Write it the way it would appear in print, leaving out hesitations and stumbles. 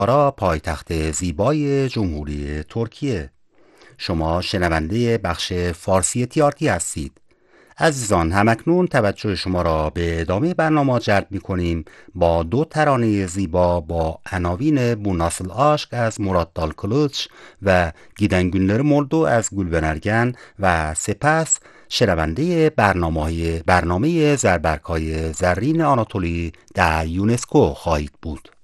آنکارا پایتخت زیبای جمهوری ترکیه. شما شنونده بخش فارسی TRT هستید. عزیزان، همکنون توجه شما را به ادامه برنامه جلب می کنیم با دو ترانه زیبا با عناوین "Bu Nasıl Aşk" از مراد دالکلوچ و "Giden Günleri Moldu" از گولبنرگن و سپس شنونده برنامه زربرکای زرین آناتولی در یونسکو خواهید بود.